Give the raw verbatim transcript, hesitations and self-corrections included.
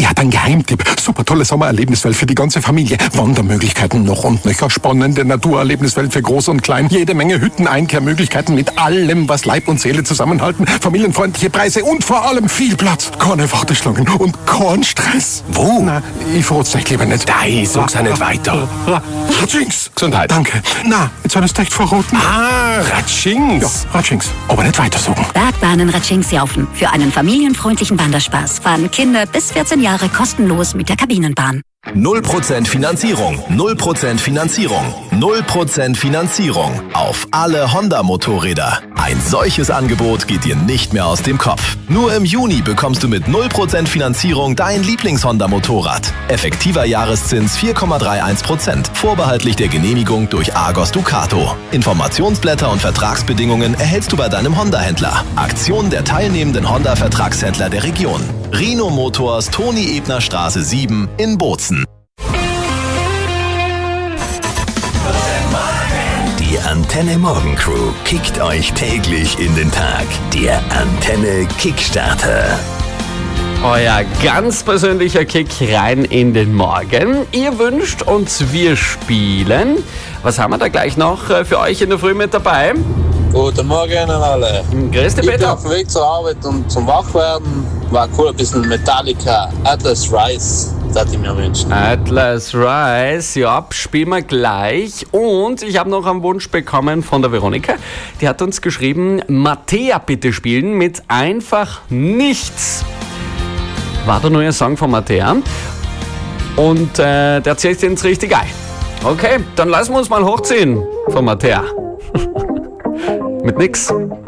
Ich hatte einen Geheimtipp. Super tolle Sommererlebniswelt für die ganze Familie. Wandermöglichkeiten noch und nöcher. Spannende Naturerlebniswelt für Groß und Klein. Jede Menge Hütten, Einkehrmöglichkeiten mit allem, was Leib und Seele zusammenhalten. Familienfreundliche Preise und vor allem viel Platz. Keine Warteschlangen und kein Stress. Wo? Na, ich verrot's euch lieber nicht. Nein, sag's auch nicht weiter. Ratschings. Gesundheit. Danke. Na, jetzt hab ich's echt verroten. Ah, Ratschings. Ja, Ratschings. Aber nicht weiter sagen. Bergbahnen Ratschings-Jaufen. Für einen familienfreundlichen Wanderspaß fahren Kinder bis vierzehn Jahre kostenlos mit der Kabinenbahn. null Prozent Finanzierung, null Prozent Finanzierung, null Prozent Finanzierung auf alle Honda-Motorräder. Ein solches Angebot geht dir nicht mehr aus dem Kopf. Nur im Juni bekommst du mit null Prozent Finanzierung dein Lieblings-Honda-Motorrad. Effektiver Jahreszins vier Komma einunddreißig Prozent, vorbehaltlich der Genehmigung durch Argos Ducato. Informationsblätter und Vertragsbedingungen erhältst du bei deinem Honda-Händler. Aktion der teilnehmenden Honda-Vertragshändler der Region. Rhino Motors, Toni-Ebner-Straße sieben in Bozen. Die Antenne Morgen Crew kickt euch täglich in den Tag. Der Antenne Kickstarter. Euer ganz persönlicher Kick rein in den Morgen. Ihr wünscht uns, wir spielen. Was haben wir da gleich noch für euch in der Früh mit dabei? Guten Morgen an alle. Grüß dich, Ich bin Peter. auf dem Weg zur Arbeit und zum Wachwerden. War cool, ein bisschen Metallica, Atlas Rise, das ich mir wünschen. Atlas Rise, ja, spielen wir gleich. Und ich habe noch einen Wunsch bekommen von der Veronika. Die hat uns geschrieben, Mattea bitte spielen mit Einfach Nichts. War der neue Song von Mattea. Und äh, der zieht ins richtig ein. Okay, dann lassen wir uns mal hochziehen von Mattea. Mit nix.